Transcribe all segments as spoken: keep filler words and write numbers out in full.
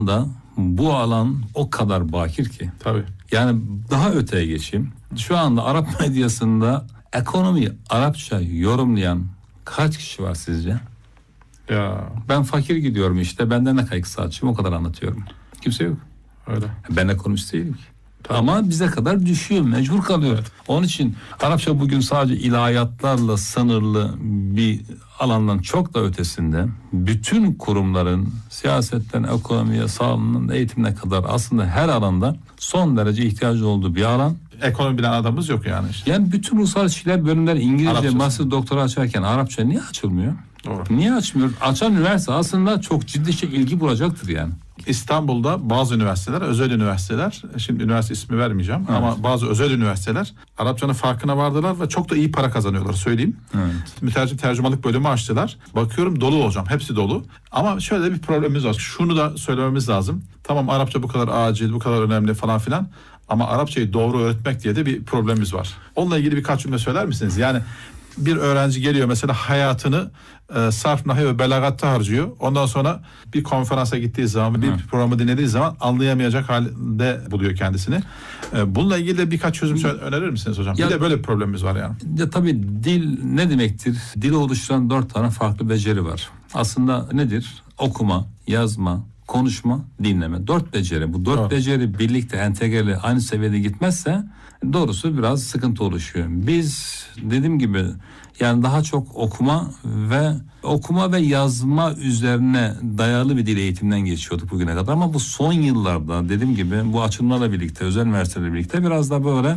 da bu alan o kadar bakir ki. Tabii. Yani daha öteye geçeyim. Şu anda Arap medyasında ekonomiyi Arapça yorumlayan kaç kişi var sizce? Ya Ben fakir gidiyorum işte, benden ne kadar saatçiyim o kadar anlatıyorum. Kimse yok. öyle. Ben ekonomist değilim ki. Ama bize kadar düşüyor, mecbur kalıyor. Evet. Onun için Arapça bugün sadece ilahiyatlarla sınırlı bir alandan çok da ötesinde bütün kurumların siyasetten ekonomiye, sağlığından eğitimine kadar aslında her alanda son derece ihtiyacı olduğu bir alan. Ekonomi bilen adamımız yok yani işte. Yani bütün uluslararası ilişkiler bölümleri İngilizce, Arapçası. master doktora açarken Arapça niye açılmıyor? Doğru. Niye açmıyor? Açan üniversite aslında çok ciddi şey ilgi bulacaktır yani. İstanbul'da bazı üniversiteler, özel üniversiteler, şimdi üniversite ismi vermeyeceğim, evet, ama bazı özel üniversiteler Arapçanın farkına vardılar ve çok da iyi para kazanıyorlar, söyleyeyim. Evet. Mütercim tercümanlık bölümü açtılar. Bakıyorum dolu hocam, hepsi dolu. Ama şöyle bir problemimiz var. Şunu da söylememiz lazım. Tamam, Arapça bu kadar acil, bu kadar önemli falan filan. Ama Arapçayı doğru öğretmek diye de bir problemimiz var. Onunla ilgili birkaç cümle söyler misiniz? Yani bir öğrenci geliyor mesela, hayatını e, sarf, nahiv ve belagatta harcıyor. Ondan sonra bir konferansa gittiği zaman, bir Hı. programı dinlediği zaman anlayamayacak halde buluyor kendisini. E, bununla ilgili de birkaç çözüm söyle, önerir misiniz hocam? Ya, bir de böyle bir problemimiz var yani. Ya tabii dil ne demektir? Dili oluşturan dört tane farklı beceri var. Aslında nedir? Okuma, yazma, konuşma, dinleme. Dört beceri. Bu dört Doğru. beceri birlikte entegreli aynı seviyede gitmezse doğrusu biraz sıkıntı oluşuyor. Biz dediğim gibi yani daha çok okuma ve okuma ve yazma üzerine dayalı bir dil eğitimden geçiyorduk bugüne kadar, ama bu son yıllarda dediğim gibi bu açılımlarla birlikte, özel üniversitelerle birlikte biraz da böyle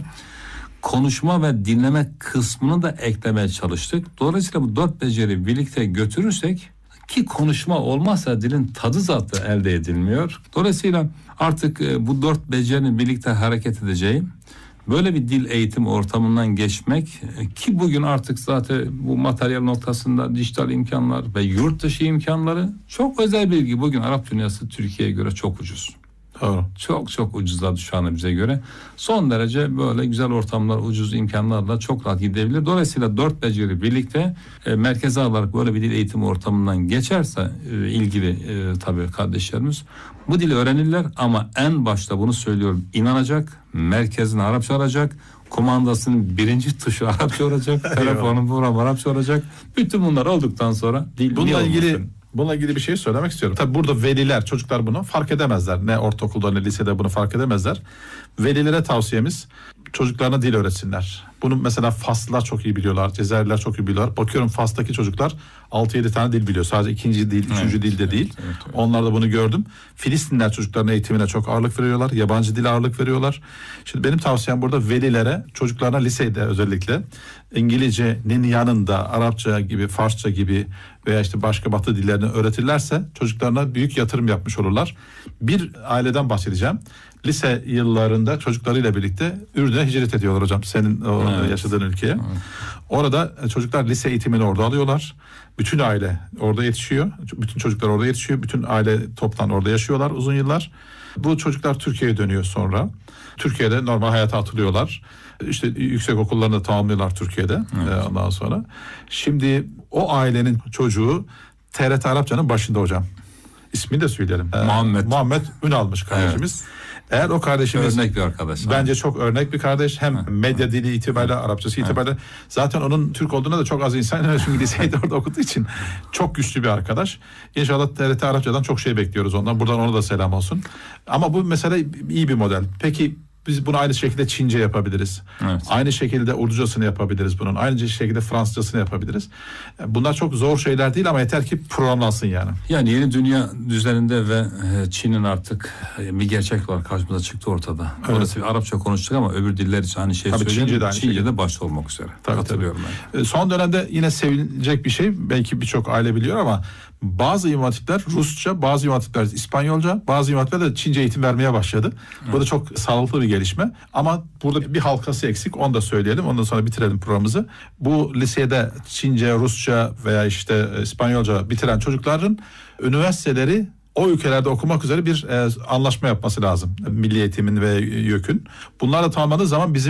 konuşma ve dinleme kısmını da eklemeye çalıştık. Dolayısıyla bu dört beceri birlikte götürürsek, ki konuşma olmazsa dilin tadı zaten elde edilmiyor. Dolayısıyla artık bu dört becerinin birlikte hareket edeceği böyle bir dil eğitim ortamından geçmek, ki bugün artık zaten bu materyal noktasında dijital imkanlar ve yurt dışı imkanları çok özel bilgi. Bugün Arap dünyası Türkiye'ye göre çok ucuz. Doğru. Çok çok ucuzladı şu anda bize göre. Son derece böyle güzel ortamlar, ucuz imkanlarla çok rahat gidebilir. Dolayısıyla dört beceri birlikte e, merkeze alarak böyle bir dil eğitimi ortamından geçerse e, ilgili e, tabii kardeşlerimiz bu dili öğrenirler, ama en başta bunu söylüyorum, inanacak, merkezini Arapça alacak, kumandasının birinci tuşu Arapça olacak, telefonun programı Arapça olacak. Bütün bunlar olduktan sonra dil bununla ilgili olmasın? Bununla ilgili bir şey söylemek istiyorum. Tabii burada veliler, çocuklar bunu fark edemezler. Ne ortaokulda ne lisede bunu fark edemezler. Velilere tavsiyemiz, çocuklarına dil öğretsinler. Bunu mesela Faslılar çok iyi biliyorlar, Cezayirliler çok iyi biliyorlar. Bakıyorum Fas'taki çocuklar altı yedi tane dil biliyor. Sadece ikinci dil, üçüncü evet, dilde evet, değil. Evet, evet. Onlar da bunu gördüm. Filistinler çocukların eğitimine çok ağırlık veriyorlar. Yabancı dile ağırlık veriyorlar. Şimdi benim tavsiyem burada velilere, çocuklarına lisede özellikle İngilizcenin yanında Arapça gibi, Farsça gibi veya işte başka Batı dillerini öğretirlerse çocuklarına büyük yatırım yapmış olurlar. Bir aileden bahsedeceğim. Lise yıllarında çocuklarıyla birlikte Ürdün'e hicret ediyorlar hocam, senin o evet. yaşadığın ülkeye. Evet. Orada çocuklar lise eğitimini orada alıyorlar. Bütün aile orada yetişiyor. Bütün çocuklar orada yetişiyor. Bütün aile toptan orada yaşıyorlar uzun yıllar. Bu çocuklar Türkiye'ye dönüyor sonra. Türkiye'de normal hayata atılıyorlar. İşte yüksek okullarını tamamlıyorlar Türkiye'de. Evet. Ondan sonra. Şimdi o ailenin çocuğu T R T Arapça'nın başında hocam. İsmini de söyleyelim. Muhammed. Ee, Muhammed Ünal'mış kardeşimiz. Evet. Eğer o kardeşimiz örnek bir arkadaş. Bence abi. Çok örnek bir kardeş. Hem evet. medya dili itibariyle, evet. Arapçası itibariyle. Evet. Zaten onun Türk olduğuna da çok az insan çünkü liseyi de orada okuduğu için çok güçlü bir arkadaş. İnşallah T R T Arapça'dan çok şey bekliyoruz ondan. Buradan ona da selam olsun. Ama bu mesela iyi bir model. Peki biz bunu aynı şekilde Çince yapabiliriz. Evet. Aynı şekilde Urducasını yapabiliriz bunun. Aynı şekilde Fransızcasını yapabiliriz. Bunlar çok zor şeyler değil ama yeter ki programlansın yani. Yani yeni dünya düzeninde ve Çin'in artık bir gerçek var, karşımıza çıktı ortada. Evet. Orası bir Arapça konuştuk ama öbür diller için aynı şey söylüyorum. Çince'de, Çince'de başta olmak üzere. Tabii, hatırlıyorum tabii. Ben. Son dönemde yine sevilecek bir şey. Belki birçok aile biliyor ama bazı imam hatipler Rusça, bazı imam hatipler İspanyolca, bazı imam hatipler de Çince eğitim vermeye başladı. Evet. Bu da çok sağlıklı bir gelişme. Ama burada bir halkası eksik. Onu da söyleyelim. Ondan sonra bitirelim programımızı. Bu lisede Çince, Rusça veya işte İspanyolca bitiren çocukların üniversiteleri o ülkelerde okumak üzere bir e, anlaşma yapması lazım. Milli Eğitim'in ve YÖK'ün. Bunlar da tamamladığı zaman bizim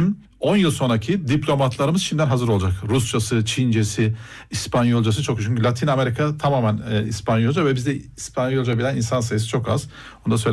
on yıl sonraki diplomatlarımız şimdiden hazır olacak. Rusçası, Çincesi, İspanyolcası çok. Çünkü Latin Amerika tamamen e, İspanyolca ve bizde İspanyolca bilen insan sayısı çok az. Onu da söyle.